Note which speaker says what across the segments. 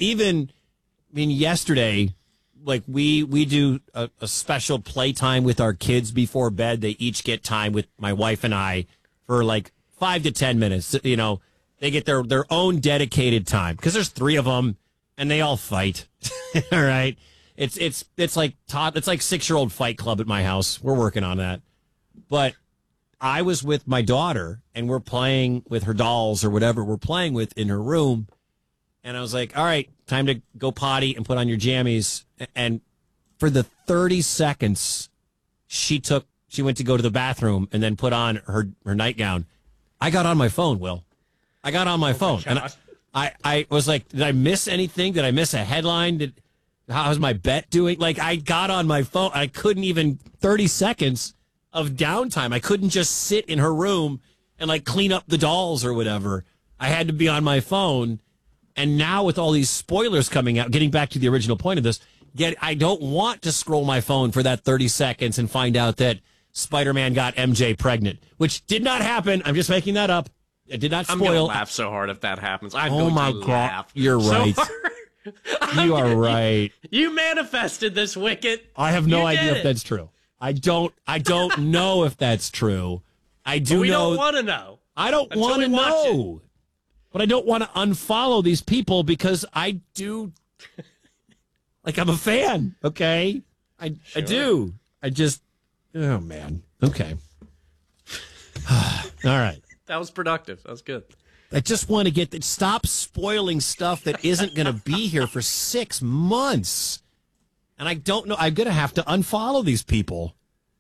Speaker 1: yesterday, like we do a special playtime with our kids before bed. They each get time with my wife and I for like 5 to 10 minutes. You know, they get their own dedicated time because there's 3 of them and they all fight. All right. It's like 6-year-old fight club at my house. We're working on that. But I was with my daughter and we're playing with her dolls or whatever we're playing with in her room. And I was like, all right, time to go potty and put on your jammies. And for the 30 seconds she went to go to the bathroom and then put on her nightgown, I got on my phone, Will. I got on my phone. And I was like, did I miss anything? Did I miss a headline? How's my bet doing? Like, I got on my phone. I couldn't even 30 seconds of downtime. I couldn't just sit in her room and like clean up the dolls or whatever. I had to be on my phone. And now with all these spoilers coming out, getting back to the original point of this, I don't want to scroll my phone for that 30 seconds and find out that Spider-Man got MJ pregnant, which did not happen. I'm just making that up. It did not spoil.
Speaker 2: I'm going to laugh so hard if that happens.
Speaker 1: Oh my God. You're right. You are right.
Speaker 2: You manifested this, Wicket.
Speaker 1: I have no idea if that's true. I don't know if that's true. I do know.
Speaker 2: We don't want to know.
Speaker 1: I don't want to know. But I don't want to unfollow these people because I do. Like, I'm a fan, okay? I do. I just. Oh, man. Okay. All right.
Speaker 2: That was productive. That was good.
Speaker 1: I just want to stop spoiling stuff that isn't going to be here for 6 months. And I don't know. I'm going to have to unfollow these people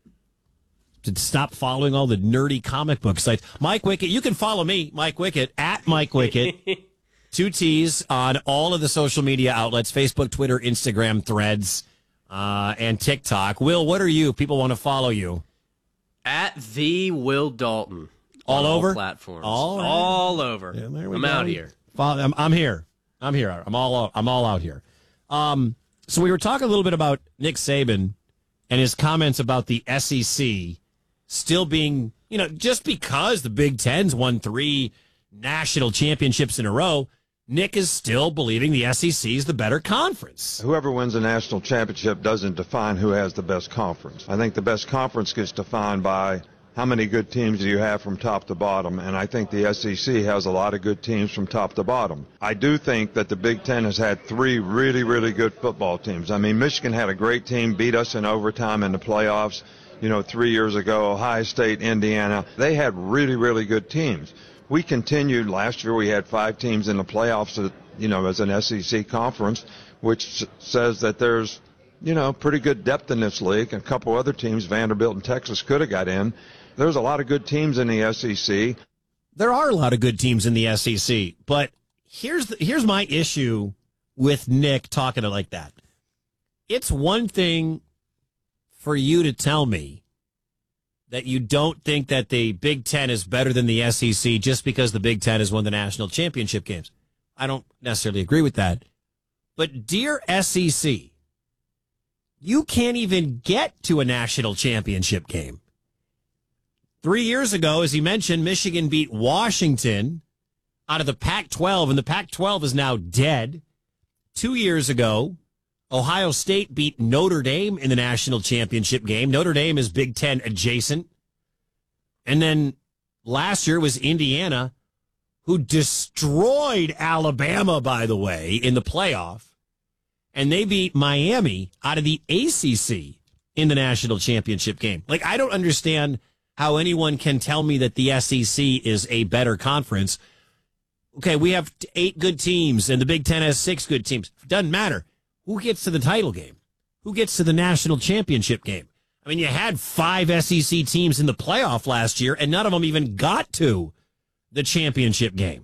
Speaker 1: to stop following all the nerdy comic book sites. Mike Wicket, you can follow me, Mike Wicket, at Mike Wicket. 2 T's on all of the social media outlets, Facebook, Twitter, Instagram, Threads, and TikTok. Will, what are you? People want to follow you.
Speaker 2: At the Will Dalton.
Speaker 1: All over?
Speaker 2: Platforms.
Speaker 1: All
Speaker 2: over.
Speaker 1: Yeah,
Speaker 2: I'm out here.
Speaker 1: I'm here. I'm all out here. So we were talking a little bit about Nick Saban and his comments about the SEC still being, just because the Big Ten's won 3 national championships in a row, Nick is still believing the SEC is the better conference.
Speaker 3: Whoever wins a national championship doesn't define who has the best conference. I think the best conference gets defined by how many good teams do you have from top to bottom, and I think the SEC has a lot of good teams from top to bottom. I do think that the Big Ten has had 3 really, really good football teams. I mean, Michigan had a great team, beat us in overtime in the playoffs, 3 years ago. Ohio State, Indiana, they had really, really good teams. We continued. Last year we had 5 teams in the playoffs, as an SEC conference, which says that there's, pretty good depth in this league. A couple other teams, Vanderbilt and Texas, could have got in. There's a lot of good teams in the SEC.
Speaker 1: There are a lot of good teams in the SEC, but here's my issue with Nick talking like that. It's one thing for you to tell me that you don't think that the Big Ten is better than the SEC just because the Big Ten has won the national championship games. I don't necessarily agree with that. But dear SEC, you can't even get to a national championship game. 3 years ago, as he mentioned, Michigan beat Washington out of the Pac-12, and the Pac-12 is now dead. 2 years ago, Ohio State beat Notre Dame in the national championship game. Notre Dame is Big Ten adjacent. And then last year was Indiana, who destroyed Alabama, by the way, in the playoff. And they beat Miami out of the ACC in the national championship game. Like, I don't understand how anyone can tell me that the SEC is a better conference. Okay, we have 8 good teams, and the Big Ten has 6 good teams. Doesn't matter. Who gets to the title game? Who gets to the national championship game? I mean, you had 5 SEC teams in the playoff last year, and none of them even got to the championship game.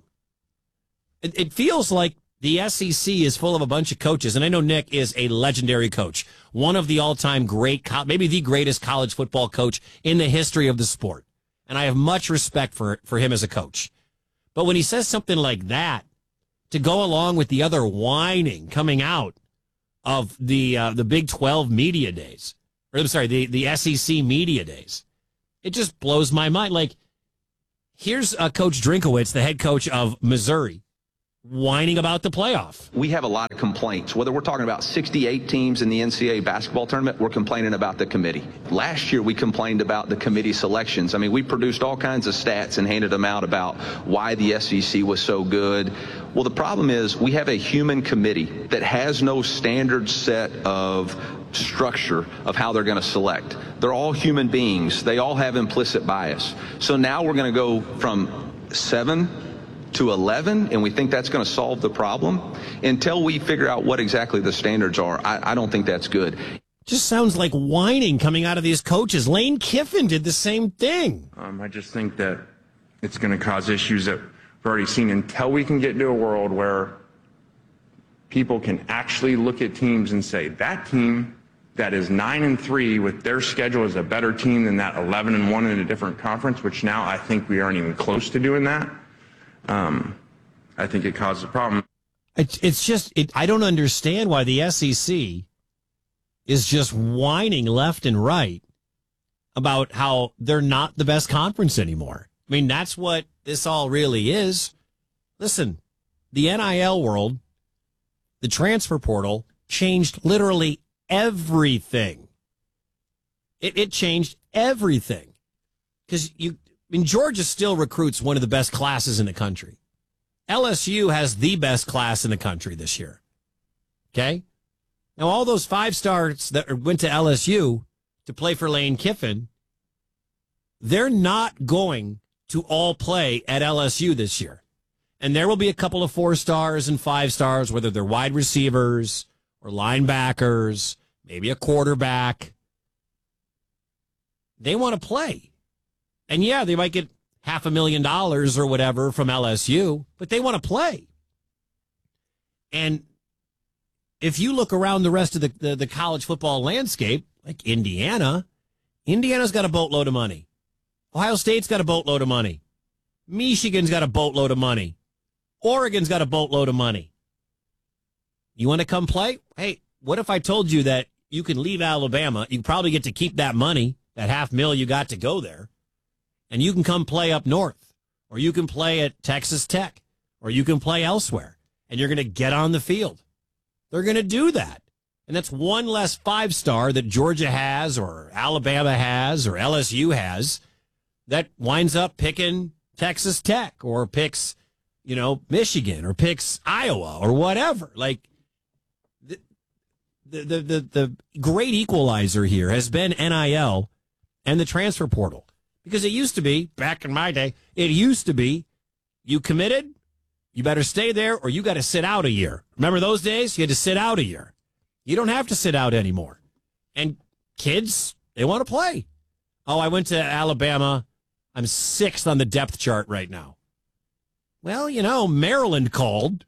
Speaker 1: It feels like the SEC is full of a bunch of coaches, and I know Nick is a legendary coach, one of the all-time great, maybe the greatest college football coach in the history of the sport, and I have much respect for him as a coach. But when he says something like that, to go along with the other whining coming out of the Big 12 media days, or I'm sorry, the SEC media days, it just blows my mind. Like, here's Coach Drinkowitz, the head coach of Missouri, whining about the playoff.
Speaker 4: We have a lot of complaints. Whether we're talking about 68 teams in the NCAA basketball tournament, we're complaining about the committee. Last year, we complained about the committee selections. I mean, we produced all kinds of stats and handed them out about why the SEC was so good. Well, the problem is we have a human committee that has no standard set of structure of how they're going to select. They're all human beings. They all have implicit bias. So now we're going to go from 7 to 11, and we think that's going to solve the problem. Until we figure out what exactly the standards are, I don't think that's good.
Speaker 1: Just sounds like whining coming out of these coaches. Lane Kiffin did the same thing.
Speaker 5: I just think that it's going to cause issues that we've already seen until we can get to a world where people can actually look at teams and say, that team that is 9-3 with their schedule is a better team than that 11-1 in a different conference, which now I think we aren't even close to doing that. I think it causes a problem.
Speaker 1: It's just, I don't understand why the SEC is just whining left and right about how they're not the best conference anymore. I mean, that's what this all really is. Listen, the NIL world, the transfer portal, changed literally everything. It changed everything. Because Georgia still recruits one of the best classes in the country. LSU has the best class in the country this year. Okay? Now, all those 5-stars that went to LSU to play for Lane Kiffin, they're not going to all play at LSU this year. And there will be a couple of 4-stars and 5-stars, whether they're wide receivers or linebackers, maybe a quarterback. They want to play. And yeah, they might get $500,000 or whatever from LSU, but they want to play. And if you look around the rest of the college football landscape, like Indiana's got a boatload of money. Ohio State's got a boatload of money. Michigan's got a boatload of money. Oregon's got a boatload of money. You want to come play? Hey, what if I told you that you can leave Alabama, you probably get to keep that money, that $500,000 you got to go there, and you can come play up north, or you can play at Texas Tech, or you can play elsewhere, and you're going to get on the field. They're going to do that. And that's one less 5-star that Georgia has, or Alabama has, or LSU has, that winds up picking Texas Tech, or picks, Michigan, or picks Iowa, or whatever. Like, the great equalizer here has been NIL and the transfer portal. Because it used to be, back in my day, you committed, you better stay there, or you got to sit out a year. Remember those days? You had to sit out a year. You don't have to sit out anymore. And kids, they want to play. Oh, I went to Alabama. I'm 6th on the depth chart right now. Well, Maryland called.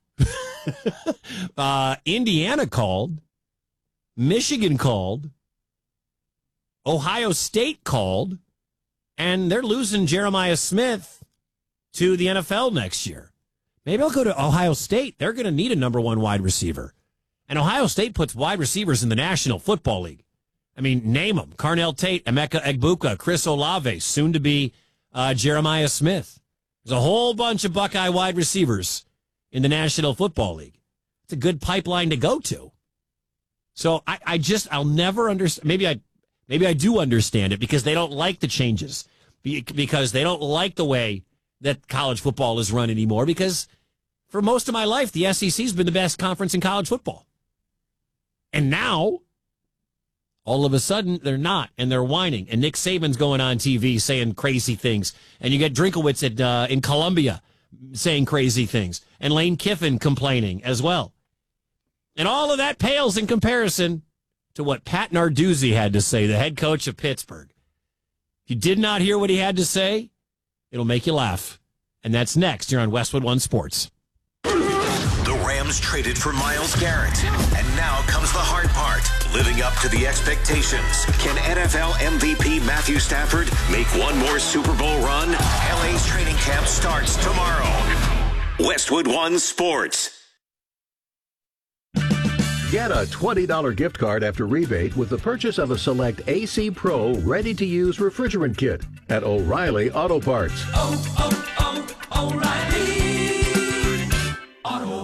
Speaker 1: Indiana called. Michigan called. Ohio State called. And they're losing Jeremiah Smith to the NFL next year. Maybe I'll go to Ohio State. They're going to need a number 1 wide receiver. And Ohio State puts wide receivers in the National Football League. I mean, name them. Carnell Tate, Emeka Egbuka, Chris Olave, soon to be Jeremiah Smith. There's a whole bunch of Buckeye wide receivers in the National Football League. It's a good pipeline to go to. So I'll never understand. Maybe I do understand it because they don't like the changes, because they don't like the way that college football is run anymore, because for most of my life, the SEC's been the best conference in college football. And now, all of a sudden, they're not, and they're whining. And Nick Saban's going on TV saying crazy things. And you get Drinkowitz in Columbia saying crazy things. And Lane Kiffin complaining as well. And all of that pales in comparison to what Pat Narduzzi had to say, the head coach of Pittsburgh. If you did not hear what he had to say, it'll make you laugh. And that's next here on Westwood One Sports.
Speaker 6: The Rams traded for Myles Garrett. And now comes the hard part, living up to the expectations. Can NFL MVP Matthew Stafford make one more Super Bowl run? LA's training camp starts tomorrow. Westwood One Sports.
Speaker 7: Get a $20 gift card after rebate with the purchase of a select AC Pro ready-to-use refrigerant kit at O'Reilly Auto Parts.
Speaker 8: O'Reilly Auto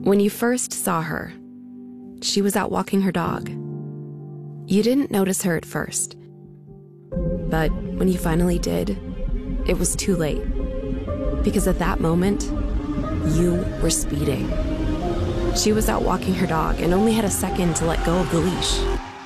Speaker 8: When you first saw her, she was out walking her dog. You didn't notice her at first. But when you finally did, it was too late. Because at that moment, you were speeding. She was out walking her dog and only had a second to let go of the leash.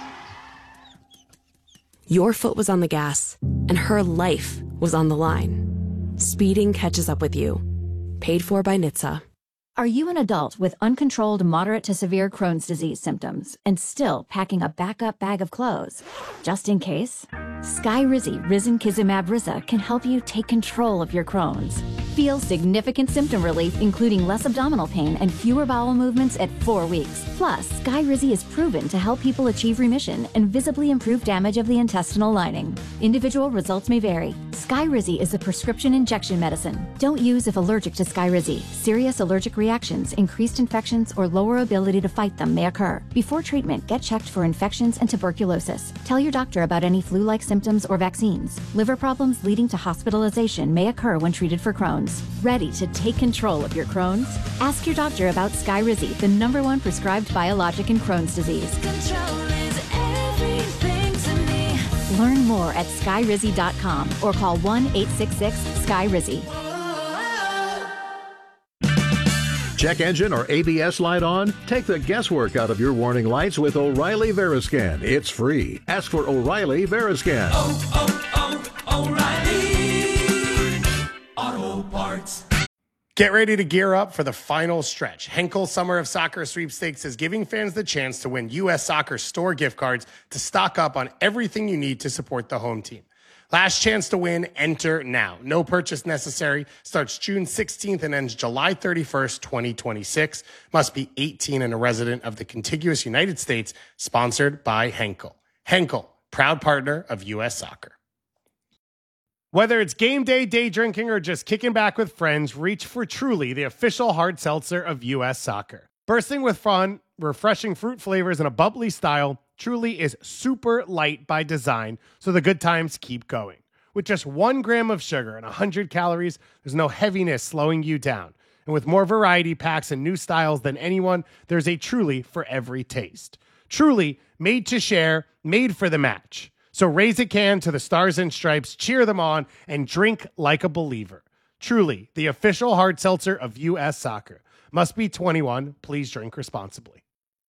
Speaker 8: Your foot was on the gas, and her life was on the line. Speeding catches up with you. Paid for by NHTSA.
Speaker 9: Are you an adult with uncontrolled moderate to severe Crohn's disease symptoms and still packing a backup bag of clothes? Just in case, Skyrizi Risankizumab Riza can help you take control of your Crohn's. Feel significant symptom relief, including less abdominal pain and fewer bowel movements at 4 weeks. Plus, Skyrizi is proven to help people achieve remission and visibly improve damage of the intestinal lining. Individual results may vary. Skyrizi is a prescription injection medicine. Don't use if allergic to Skyrizi. Serious allergic reactions, increased infections, or lower ability to fight them may occur. Before treatment, get checked for infections and tuberculosis. Tell your doctor about any flu-like symptoms or vaccines. Liver problems leading to hospitalization may occur when treated for Crohn's. Ready to take control of your Crohn's? Ask your doctor about Skyrizi, the #1 prescribed biologic in Crohn's disease. Control is everything to me. Learn more at skyrizi.com or call 1-866-SKYRIZI.
Speaker 7: Check engine or ABS light on? Take the guesswork out of your warning lights with O'Reilly Veriscan. It's free. Ask for O'Reilly Veriscan.
Speaker 10: O'Reilly Auto Parts.
Speaker 11: Get ready to gear up for the final stretch. Henkel Summer of Soccer Sweepstakes is giving fans the chance to win U.S. Soccer store gift cards to stock up on everything you need to support the home team. Last chance to win, enter now. No purchase necessary. Starts June 16th and ends July 31st, 2026. Must be 18 and a resident of the contiguous United States. Sponsored by Henkel. Henkel, proud partner of U.S. Soccer. Whether it's game day, day drinking, or just kicking back with friends, reach for Truly, the official hard seltzer of U.S. Soccer. Bursting with fun, refreshing fruit flavors, and a bubbly style, Truly is super light by design, so the good times keep going. With just 1 gram of sugar and 100 calories, there's no heaviness slowing you down. And with more variety packs and new styles than anyone, there's a Truly for every taste. Truly, made to share, made for the match. So raise a can to the Stars and Stripes, cheer them on, and drink like a believer. Truly, the official hard seltzer of U.S. Soccer. Must be 21. Please drink responsibly.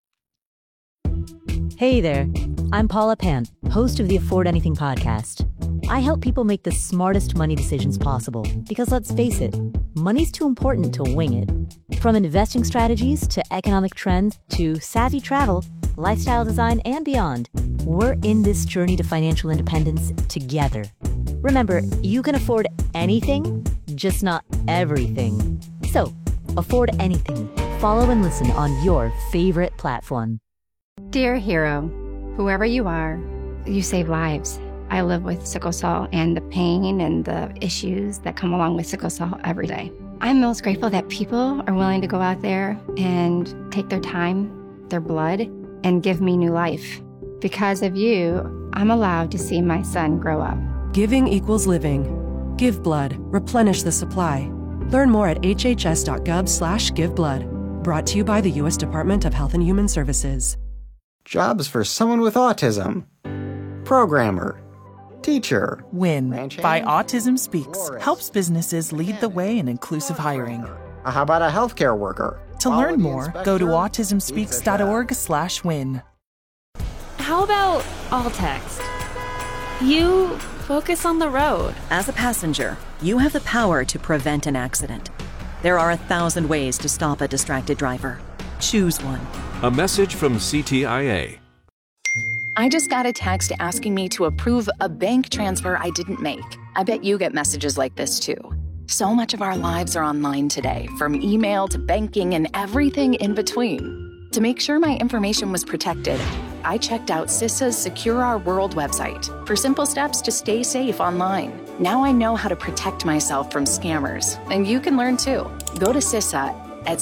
Speaker 12: Hey there, I'm Paula Pant, host of the Afford Anything podcast. I help people make the smartest money decisions possible because, let's face it, money's too important to wing it. From investing strategies to economic trends to savvy travel, lifestyle design, and beyond, we're in this journey to financial independence together. Remember, you can afford anything, just not everything. So, afford anything. Follow and listen on your favorite platform.
Speaker 13: Dear hero, whoever you are, you save lives. I live with sickle cell and the pain and the issues that come along with sickle cell every day. I'm most grateful that people are willing to go out there and take their time, their blood, and give me new life. Because of you, I'm allowed to see my son grow up.
Speaker 14: Giving equals living. Give blood. Replenish the supply. Learn more at hhs.gov/giveblood. Brought to you by the U.S. Department of Health and Human Services.
Speaker 15: Jobs for someone with autism. Programmer. Teacher.
Speaker 16: WIN by Autism Speaks helps businesses lead the way in inclusive hiring.
Speaker 15: How about a healthcare worker?
Speaker 16: To learn more, go to autismspeaks.org/win.
Speaker 17: How about all text? You focus on the road.
Speaker 18: As a passenger, you have the power to prevent an accident. There are 1,000 ways to stop a distracted driver. Choose one.
Speaker 19: A message from CTIA.
Speaker 20: I just got a text asking me to approve a bank transfer I didn't make. I bet you get messages like this too. So much of our lives are online today, from email to banking and everything in between. To make sure my information was protected, I checked out CISA's Secure Our World website for simple steps to stay safe online. Now I know how to protect myself from scammers, and you can learn too. Go to CISA at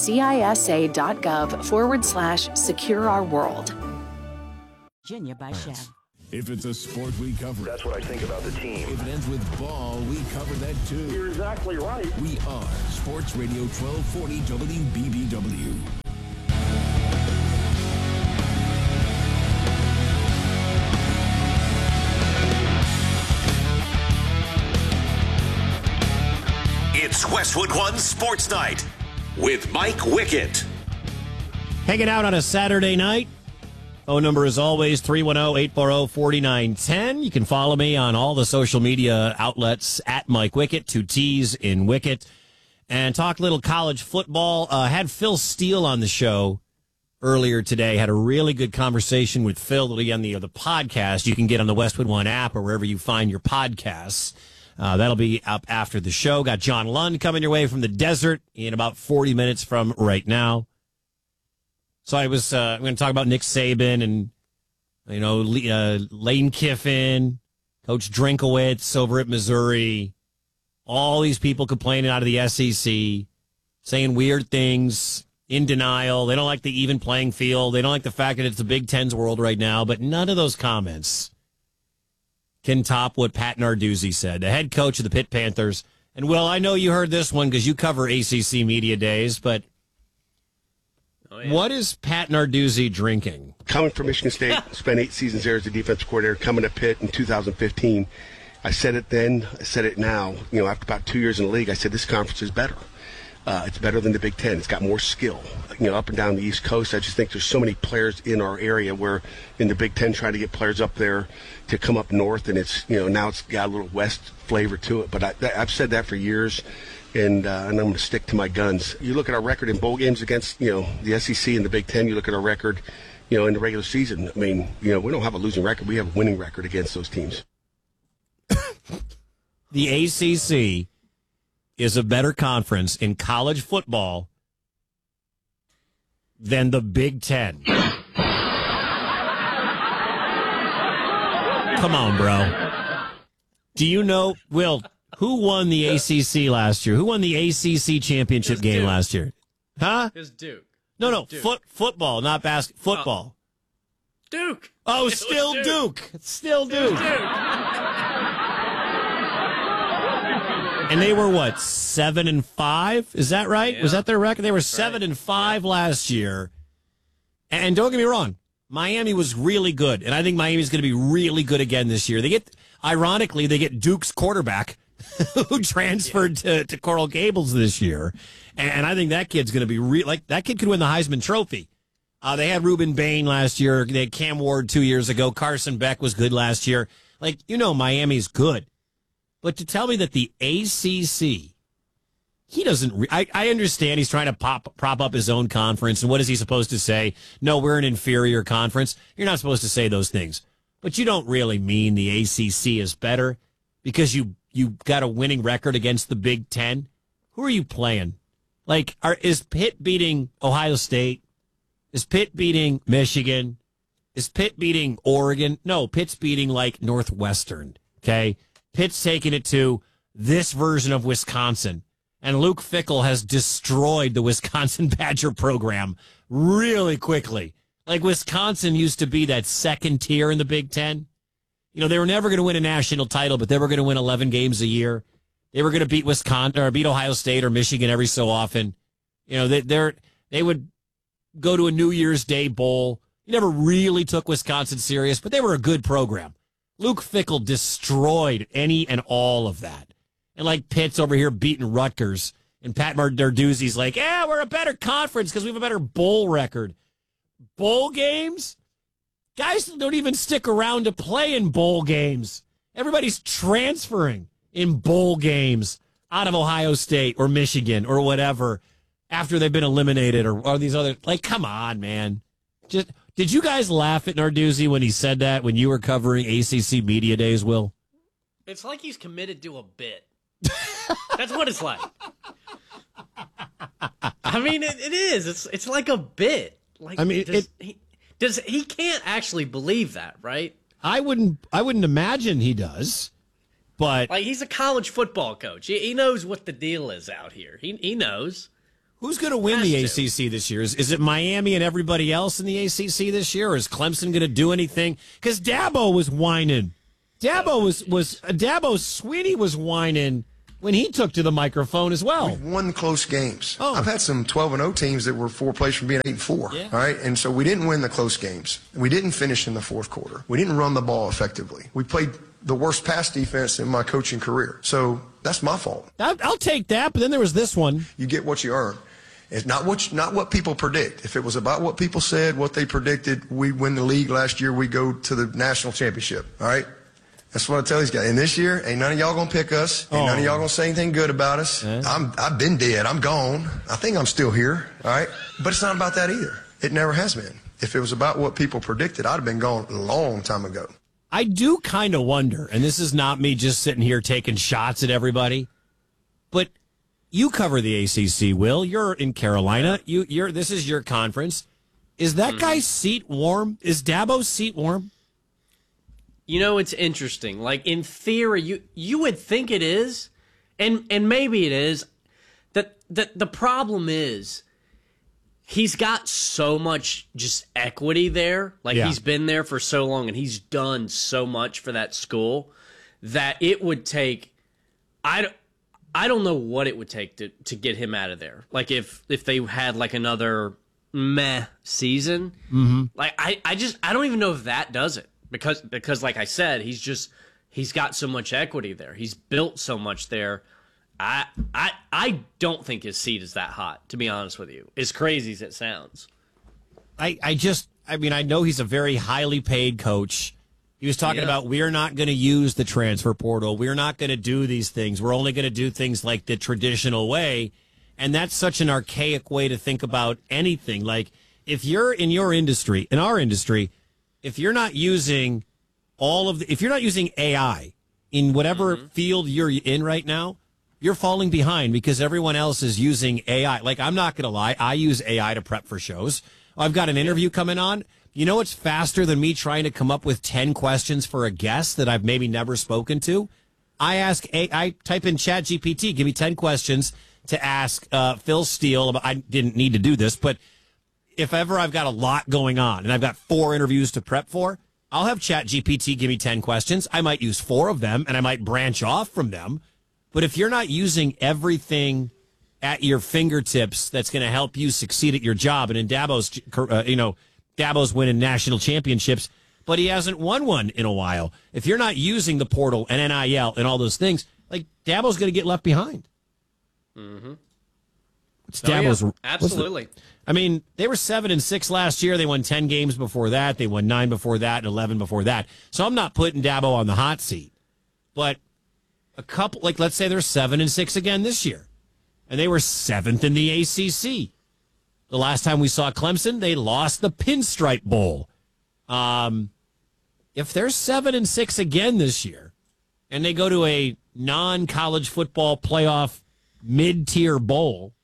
Speaker 20: cisa.gov/secure-our-world.
Speaker 21: Virginia by Chef.
Speaker 22: If it's a sport, we cover it.
Speaker 23: That's what I think about the team.
Speaker 22: If it ends with ball, we cover that too.
Speaker 23: You're exactly right.
Speaker 22: We are Sports Radio 1240 WBBW.
Speaker 6: Westwood One Sports Night with Mike Wickett.
Speaker 1: Hanging out on a Saturday night. Phone number is always 310-840-4910. You can follow me on all the social media outlets at Mike Wickett, 2 T's in Wickett. And talk a little college football. Had Phil Steele on the show earlier today. Had a really good conversation with Phil. That'll be on the podcast you can get on the Westwood One app or wherever you find your podcasts. That'll be up after the show. Got John Lund coming your way from the desert in about 40 minutes from right now. So I'm going to talk about Nick Saban and, Lane Kiffin, Coach Drinkowitz over at Missouri. All these people complaining out of the SEC, saying weird things, in denial. They don't like the even playing field. They don't like the fact that it's the Big Ten's world right now. But none of those comments can top what Pat Narduzzi said, the head coach of the Pitt Panthers. And, Will, I know you heard this one because you cover ACC Media Days, but what is Pat Narduzzi drinking?
Speaker 2: Coming from Michigan State, spent 8 seasons there as a defensive coordinator, coming to Pitt in 2015. I said it then, I said it now. After about 2 years in the league, I said this conference is better. It's better than the Big Ten. It's got more skill. Up and down the East Coast, I just think there's so many players in our area where in the Big Ten trying to get players up there to come up north, and it's now it's got a little West flavor to it. But I've said that for years, and I'm going to stick to my guns. You look at our record in bowl games against the SEC and the Big Ten. You look at our record, in the regular season. I mean, we don't have a losing record. We have a winning record against those teams.
Speaker 1: The ACC is a better conference in college football than the Big Ten. Come on, bro. Do you know, Will, who won the ACC last year? Who won the ACC championship game last year? Huh?
Speaker 10: It's Duke.
Speaker 1: No. Football, not basketball. Football.
Speaker 10: Duke.
Speaker 1: Oh, still Duke. It's still Duke. And they were 7-5? Is that right? Yeah. Was that their record? They were 7-5 last year. And don't get me wrong, Miami was really good, and I think Miami's going to be really good again this year. They get Duke's quarterback who transferred to Coral Gables this year, and I think that kid's going to be that kid could win the Heisman Trophy. They had Reuben Bain last year. They had Cam Ward 2 years ago. Carson Beck was good last year. Miami's good. But to tell me that the ACC, he doesn't. I understand he's trying to prop up his own conference, and what is he supposed to say? No, we're an inferior conference. You're not supposed to say those things. But you don't really mean the ACC is better because you got a winning record against the Big Ten. Who are you playing? Is Pitt beating Ohio State? Is Pitt beating Michigan? Is Pitt beating Oregon? No, Pitt's beating Northwestern. Okay. Pitt's taking it to this version of Wisconsin. And Luke Fickell has destroyed the Wisconsin Badger program really quickly. Wisconsin used to be that second tier in the Big Ten. They were never going to win a national title, but they were going to win 11 games a year. They were going to beat Wisconsin or beat Ohio State or Michigan every so often. They would go to a New Year's Day bowl. You never really took Wisconsin serious, but they were a good program. Luke Fickell destroyed any and all of that. And Pitt's over here beating Rutgers. And Pat Narduzzi's we're a better conference because we have a better bowl record. Bowl games? Guys don't even stick around to play in bowl games. Everybody's transferring in bowl games out of Ohio State or Michigan or whatever after they've been eliminated or these other. Come on, man. Did you guys laugh at Narduzzi when he said that when you were covering ACC Media Days, Will?
Speaker 10: It's like he's committed to a bit. That's what it's like. I mean, it is. It's like a bit. He can't actually believe that, right?
Speaker 1: I wouldn't imagine he does. But
Speaker 10: he's a college football coach. He knows what the deal is out here. He knows.
Speaker 1: Who's going to win the ACC this year? Is it Miami and everybody else in the ACC this year, or is Clemson going to do anything? Because Dabo was whining. Dabo Sweeney was whining when he took to the microphone as well.
Speaker 23: We've won close games. I've had some 12-0 teams that were 4 plays from being 8-4. Yeah. All right, and so we didn't win the close games. We didn't finish in the fourth quarter. We didn't run the ball effectively. We played the worst pass defense in my coaching career. So That's my fault.
Speaker 1: I'll take that, but then there was this one.
Speaker 23: You get what you earn. It's not what people predict. If it was about what people said, what they predicted, we win the league last year, we go to the national championship. All right? That's what I tell these guys. And this year, ain't none of y'all going to pick us. Ain't none of y'all going to say anything good about us. I've been dead. I'm gone. I think I'm still here. All right? But it's not about that either. It never has been. If it was about what people predicted, I'd have been gone a long time ago.
Speaker 1: I do kind of wonder, and this is not me just sitting here taking shots at everybody, but you cover the ACC, Will. You're in Carolina. This is your conference. Is that guy's seat warm? Is Dabo's seat warm?
Speaker 10: You know, it's interesting. Like, in theory, you would think it is, and maybe it is. That the problem is he's got so much just equity there. Like, he's been there for so long, and he's done so much for that school that it would take I don't know what it would take to get him out of there. Like, if they had, like, another meh season. Like, I don't even know if that does it. Because like I said, he's got so much equity there. He's built so much there. I don't think his seat is that hot, to be honest with you. As crazy as it sounds.
Speaker 1: I know he's a very highly paid coach. He was talking about, we're not going to use the transfer portal. We're not going to do these things. We're only going to do things like the traditional way. And that's such an archaic way to think about anything. Like, if you're in your industry, in our industry, if you're not using if you're not using AI in whatever field you're in right now, you're falling behind because everyone else is using AI. Like, I'm not going to lie. I use AI to prep for shows. I've got an interview coming on. You know what's faster than me trying to come up with 10 questions for a guest that I've maybe never spoken to? I type in ChatGPT, give me 10 questions to ask Phil Steele. I didn't need to do this, but if ever I've got a lot going on and I've got 4 interviews to prep for, I'll have ChatGPT give me 10 questions. I might use 4 of them, and I might branch off from them. But if you're not using everything at your fingertips that's going to help you succeed at your job, and in Dabo's, Dabo's winning national championships, but he hasn't won one in a while. If you're not using the portal and NIL and all those things, like, Dabo's going to get left behind. It's Dabo's.
Speaker 10: Absolutely.
Speaker 1: They were 7-6 last year. They won 10 games before that. They won 9 before that and 11 before that. So I'm not putting Dabo on the hot seat. But a couple, like, let's say they're 7-6 again this year, and they were 7th in the ACC. The last time we saw Clemson, they lost the Pinstripe Bowl. If they're 7-6 again this year, and they go to a non-college football playoff mid-tier bowl,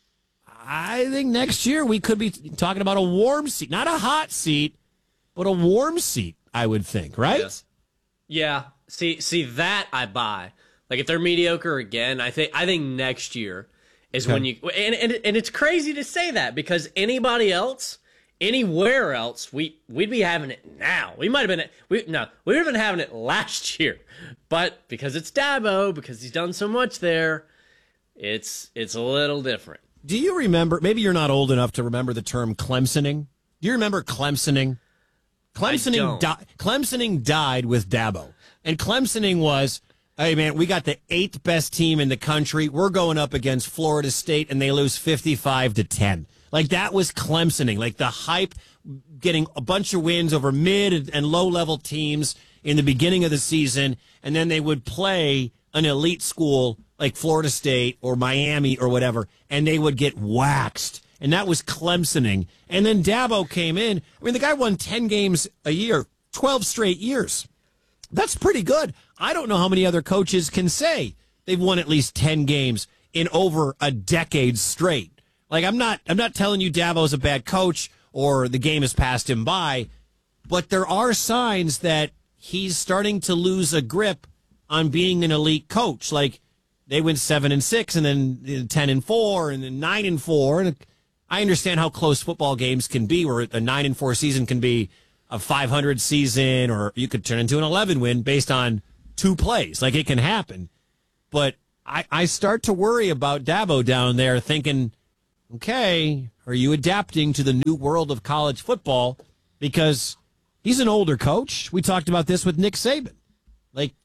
Speaker 1: I think next year we could be talking about a warm seat, not a hot seat, but a warm seat, I would think, right?
Speaker 10: Yes. Yeah. See that I buy. Like, if they're mediocre again, I think next year is when you and it's crazy to say that, because anybody else, anywhere else, we'd be having it now. We might have been we would have been having it last year, but because it's Dabo, because he's done so much there, it's a little different.
Speaker 1: Do you remember, maybe you're not old enough to remember the term Clemsoning? Do you remember Clemsoning? Clemsoning died with Dabo. And Clemsoning was, hey, man, we got the 8th best team in the country. We're going up against Florida State, and they lose 55-10. Like, that was Clemsoning. Like, the hype, getting a bunch of wins over mid and low-level teams in the beginning of the season, and then they would play an elite school like Florida State or Miami or whatever, and they would get waxed. And that was Clemsoning. And then Dabo came in. I mean, the guy won 10 games a year, 12 straight years. That's pretty good. I don't know how many other coaches can say they've won at least 10 games in over a decade straight. Like, I'm not telling you Dabo's a bad coach or the game has passed him by, but there are signs that he's starting to lose a grip on being an elite coach. Like, they went 7-6 and then 10-4 and then 9-4. And I understand how close football games can be, where a 9-4 season can be a 500 season, or you could turn into an 11 win based on 2 plays. Like, it can happen. But I start to worry about Dabo down there, thinking, okay, are you adapting to the new world of college football? Because he's an older coach. We talked about this with Nick Saban. Like,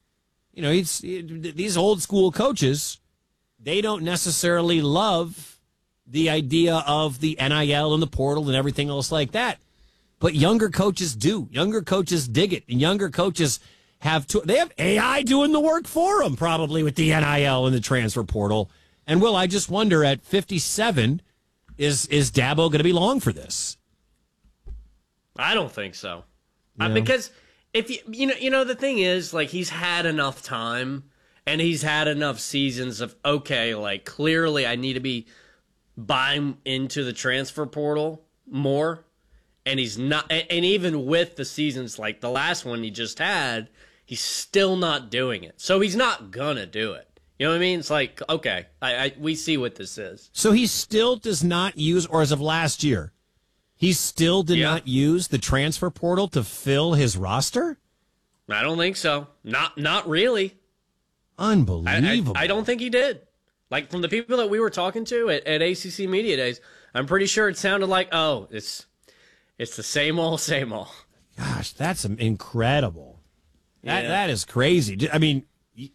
Speaker 1: these old school coaches, they don't necessarily love the idea of the NIL and the portal and everything else like that. But younger coaches do. Younger coaches dig it. And younger coaches they have AI doing the work for them, probably, with the NIL and the transfer portal. And, Will, I just wonder, at 57, is Dabo going to be long for this?
Speaker 10: I don't think so.
Speaker 1: Yeah.
Speaker 10: Because if the thing is, like, he's had enough time and he's had enough seasons of, okay, like, clearly I need to be buying into the transfer portal more. And he's not, and even with the seasons like the last one he just had, he's still not doing it. So he's not gonna do it. You know what I mean? It's like, okay, we see what this is.
Speaker 1: So he still does not use, or as of last year, he still did not use the transfer portal to fill his roster?
Speaker 10: I don't think so. Not really.
Speaker 1: Unbelievable.
Speaker 10: I don't think he did. Like, from the people that we were talking to at ACC Media Days, I'm pretty sure it sounded like, it's the same old, same old.
Speaker 1: Gosh, that's incredible. That is crazy. I mean,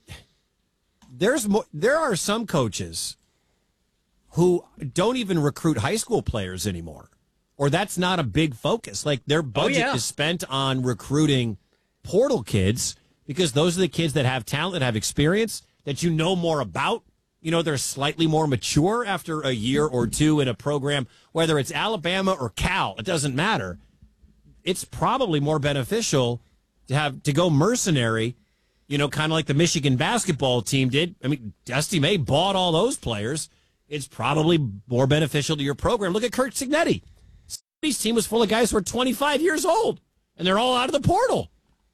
Speaker 1: there are some coaches who don't even recruit high school players anymore, or that's not a big focus. Like, their budget is spent on recruiting portal kids because those are the kids that have talent, that have experience, that you know more about. They're slightly more mature after a year or two in a program, whether it's Alabama or Cal, it doesn't matter. It's probably more beneficial to go mercenary, kind of like the Michigan basketball team did. I mean, Dusty May bought all those players. It's probably more beneficial to your program. Look at Kurt Cignetti. His team was full of guys who are 25 years old, and they're all out of the portal.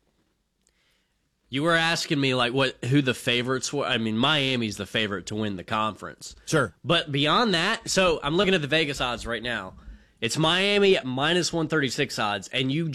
Speaker 10: You were asking me, like, who the favorites were. I mean, Miami's the favorite to win the conference.
Speaker 1: Sure.
Speaker 10: But beyond that, so I'm looking at the Vegas odds right now. It's Miami at minus 136 odds, and you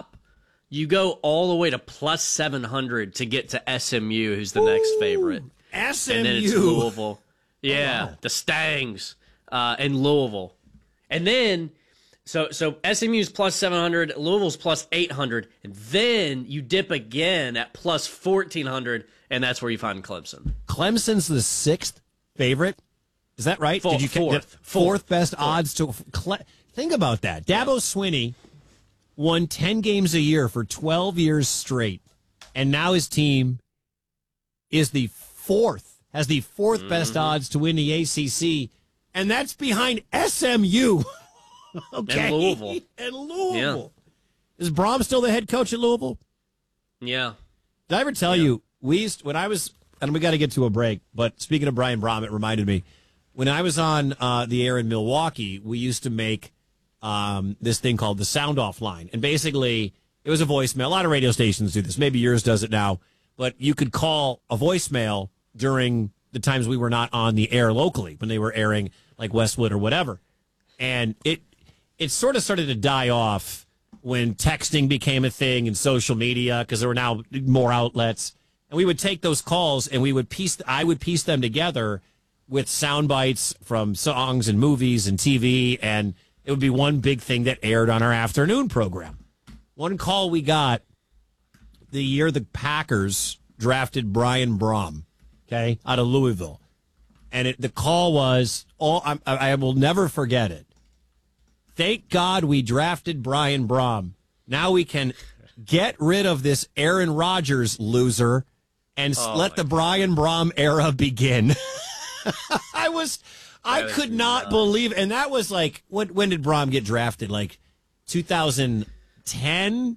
Speaker 10: go all the way to plus 700 to get to SMU, who's the next favorite.
Speaker 1: SMU.
Speaker 10: And then it's Louisville. Yeah, the Stangs and Louisville. And then... So SMU's plus 700, Louisville's plus 800, and then you dip again at plus 1,400, and that's where you find Clemson.
Speaker 1: Clemson's the sixth favorite. Is that right?
Speaker 10: Did you
Speaker 1: fourth best odds to think about that. Dabo Swinney won 10 games a year for 12 years straight, and now his team has the fourth best odds to win the ACC, and that's behind SMU. Okay.
Speaker 10: And Louisville.
Speaker 1: Yeah. Is Brom still the head coach at Louisville?
Speaker 10: Yeah.
Speaker 1: Did I ever tell you, when I was, and we got to get to a break, but speaking of Brian Brom, it reminded me, when I was on the air in Milwaukee, we used to make this thing called the sound off line. And basically, it was a voicemail. A lot of radio stations do this. Maybe yours does it now. But you could call a voicemail during the times we were not on the air locally, when they were airing like Westwood or whatever. And it sort of started to die off when texting became a thing and social media, because there were now more outlets. And we would take those calls and I would piece them together with sound bites from songs and movies and TV, and it would be one big thing that aired on our afternoon program. One call we got the year the Packers drafted Brian Brom, out of Louisville. And the call was, I will never forget it. Thank God we drafted Brian Brom. Now we can get rid of this Aaron Rodgers loser and let the Brian Brom era begin. I could not believe it. And that was like, when did Brom get drafted? Like 2010,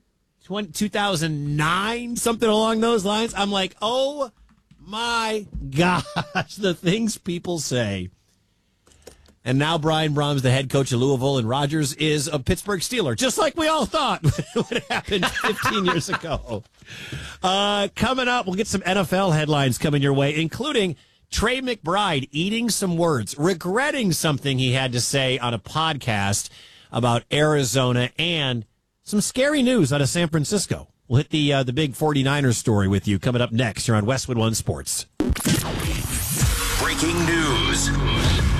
Speaker 1: 2009, something along those lines. I'm like, oh my gosh, the things people say. And now Brian Brom's the head coach of Louisville, and Rodgers is a Pittsburgh Steeler, just like we all thought would happen 15 years ago. Coming up, we'll get some NFL headlines coming your way, including Trey McBride eating some words, regretting something he had to say on a podcast about Arizona, and some scary news out of San Francisco. We'll hit the big 49ers story with you coming up next here on Westwood One Sports.
Speaker 6: Breaking news.